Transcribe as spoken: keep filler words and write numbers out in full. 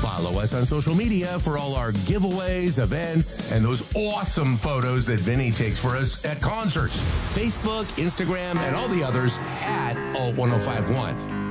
Follow us on social media for all our giveaways, events, and those awesome photos that Vinny takes for us at concerts. Facebook, Instagram, and all the others at Alt ten fifty-one.